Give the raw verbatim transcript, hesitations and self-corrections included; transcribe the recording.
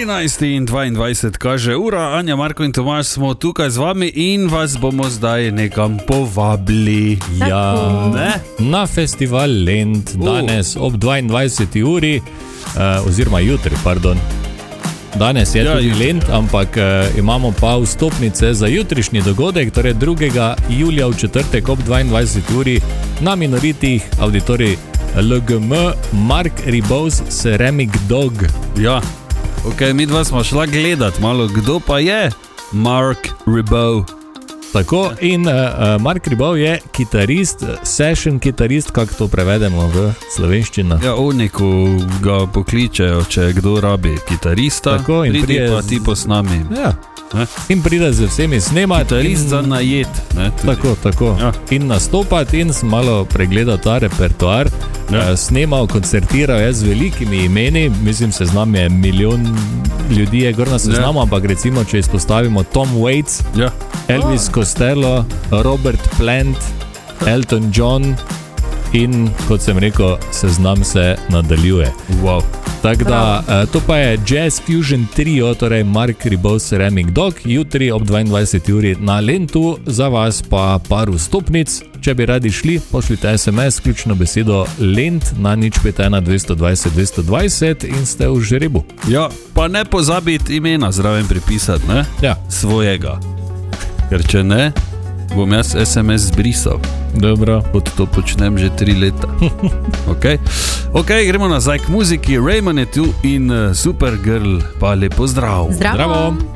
trinajst in dvaindvajset kaže ura, Anja, Marko in Tomaž smo tukaj z vami in vas bomo zdaj nekam povabili. Ja, ne? Na festival Lent danes uh. ob dvaindvajseti uri, uh, oziroma jutri, pardon. Danes je ja, tudi jutri. Lent, ampak uh, imamo pa vstopnice za jutrišnji dogodek, torej drugega julija v četrtek ob dvaindvajseti uri na Minoritih, auditorij L G M, Mark Ribot Ceramic Dog. Ja, ok, mi dva smo šla gledat malo, kdo pa je Mark Ribot. Tako, in uh, Mark Ribot je kitarist, session kitarist, kako to prevedemo v slovenščino. Ja, Oniku ga pokličejo, če kdo rabi kitarista. Tako, in pridi prije pa ti po s nami. Ja. Ne? In pride z vsemi snemati. Kitarist in... za najet. Ne, tako, tako. Ja. In nastopati in sem malo pregledal ta repertoar. Ja. Snemal, koncertiral je z velikimi imeni, mislim, seznam je milijon ljudi je gor na seznamu, ja. Ampak recimo, če izpostavimo Tom Waits, ja. Elvis ah. Costello, Robert Plant, Elton John in, kot sem rekel, seznam se nadaljuje. Wow. Tako da, to pa je Jazz Fusion Trio, torej Mark Ribot Ceramic Dog, jutri ob dvaindvajseti uri na Lentu, za vas pa par vstopnic. Če bi radi šli, pošljite es em es, ključno besedo Lent na nič pet ena dvesto dvajset dvesto dvajset in ste v žrebu. Ja, pa ne pozabiti imena zraven pripisati, ne? Ja. Svojega. Ker če ne, bom jaz es em es zbrisal. Dobro. Kot to počnem že tri leta. Ok, okay, gremo nazaj k muziki. Raymond je tu in Supergirl, pa lepo zdrav. Zdravo. Zdravo.